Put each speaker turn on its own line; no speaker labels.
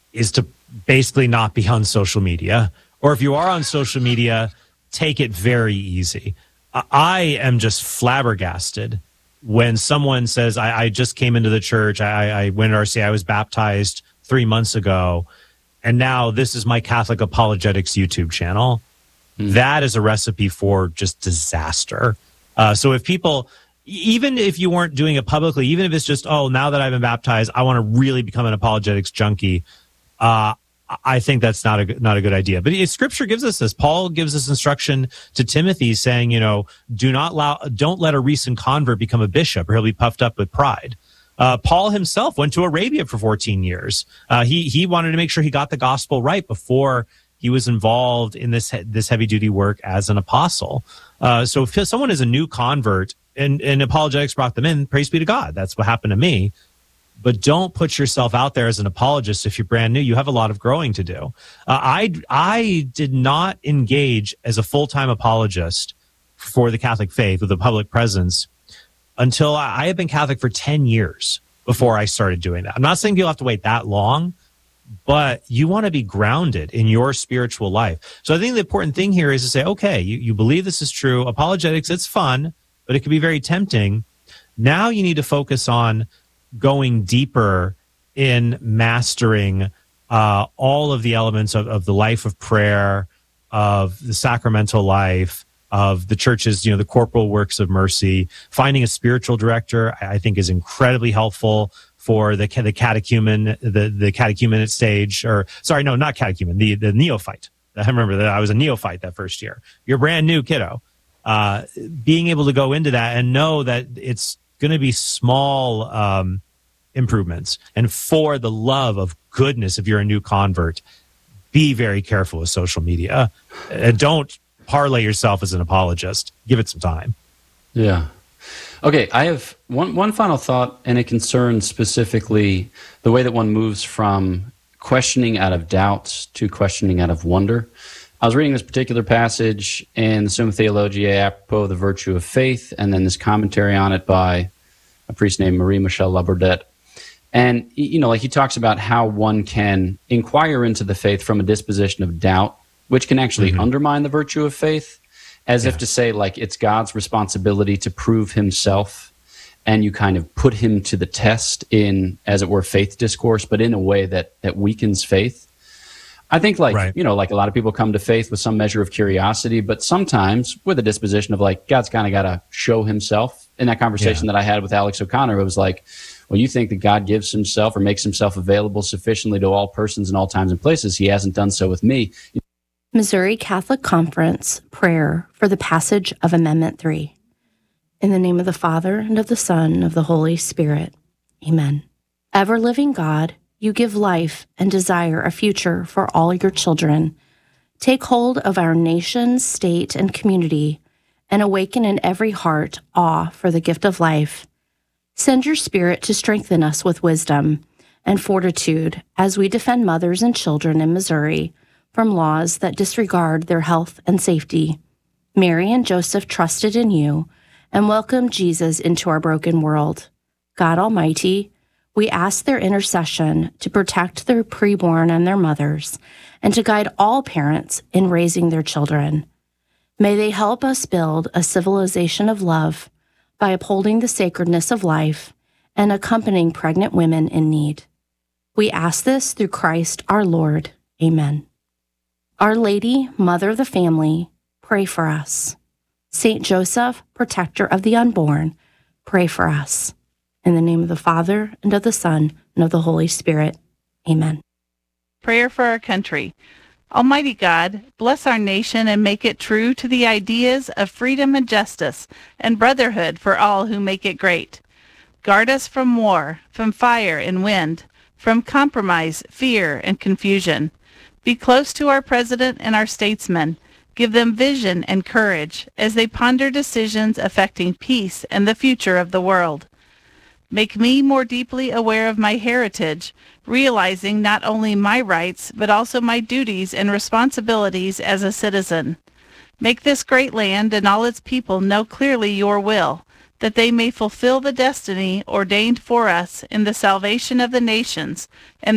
is to basically not be on social media. Or if you are on social media, take it very easy. I am just flabbergasted when someone says, I just came into the church, I went to RCA, I was baptized 3 months ago, and now this is my Catholic Apologetics YouTube channel. That is a recipe for just disaster. So if people, even if you weren't doing it publicly, even if it's just, oh, now that I've been baptized, I want to really become an apologetics junkie, I think that's not a good idea. But Scripture gives us this. Paul gives us instruction to Timothy saying, don't let a recent convert become a bishop, or he'll be puffed up with pride. Paul himself went to Arabia for 14 years. He wanted to make sure he got the gospel right before he was involved in this heavy duty work as an apostle. So if someone is a new convert and apologetics brought them in, praise be to God. That's what happened to me. But don't put yourself out there as an apologist if you're brand new. You have a lot of growing to do. I did not engage as a full-time apologist for the Catholic faith with a public presence until I had been Catholic for 10 years before I started doing that. I'm not saying you'll have to wait that long, but you want to be grounded in your spiritual life. So I think the important thing here is to say, okay, you believe this is true. Apologetics, it's fun, but it can be very tempting. Now you need to focus on going deeper in mastering all of the elements of the life of prayer, of the sacramental life, of the church's, the corporal works of mercy. Finding a spiritual director, I think, is incredibly helpful for the catechumen, the catechumenate stage, or sorry, no, not catechumen, the neophyte. I remember that I was a neophyte that first year. You're brand new, kiddo. Being able to go into that and know that it's going to be small improvements. And for the love of goodness, if you're a new convert, be very careful with social media. Don't parlay yourself as an apologist. Give it some time.
Yeah. Okay, I have one final thought, and it concerns specifically the way that one moves from questioning out of doubt to questioning out of wonder. I was reading this particular passage in the Summa Theologiae apropos of the virtue of faith, and then this commentary on it by a priest named Marie-Michel Labordette. And, he talks about how one can inquire into the faith from a disposition of doubt, which can actually undermine the virtue of faith, as if to say, it's God's responsibility to prove himself, and you kind of put him to the test in, as it were, faith discourse, but in a way that weakens faith. I think, a lot of people come to faith with some measure of curiosity, but sometimes with a disposition of, God's kind of got to show himself. In that conversation that I had with Alex O'Connor, it was like, well, you think that God gives himself or makes himself available sufficiently to all persons in all times and places. He hasn't done so with me.
Missouri Catholic Conference prayer for the passage of Amendment 3. In the name of the Father, and of the Son, and of the Holy Spirit. Amen. Ever-living God, you give life and desire a future for all your children. Take hold of our nation, state, and community, and awaken in every heart awe for the gift of life. Send your Spirit to strengthen us with wisdom and fortitude as we defend mothers and children in Missouri from laws that disregard their health and safety. Mary and Joseph trusted in you and welcomed Jesus into our broken world. God Almighty, we ask their intercession to protect their preborn and their mothers, and to guide all parents in raising their children. May they help us build a civilization of love by upholding the sacredness of life and accompanying pregnant women in need. We ask this through Christ our Lord. Amen. Our Lady, Mother of the Family, pray for us. Saint Joseph, protector of the unborn, pray for us. In the name of the Father, and of the Son, and of the Holy Spirit. Amen.
Prayer for our country. Almighty God, bless our nation and make it true to the ideas of freedom and justice and brotherhood for all who make it great. Guard us from war, from fire and wind, from compromise, fear, and confusion. Be close to our president and our statesmen. Give them vision and courage as they ponder decisions affecting peace and the future of the world. Make me more deeply aware of my heritage, realizing not only my rights, but also my duties and responsibilities as a citizen. Make this great land and all its people know clearly your will, that they may fulfill the destiny ordained for us in the salvation of the nations and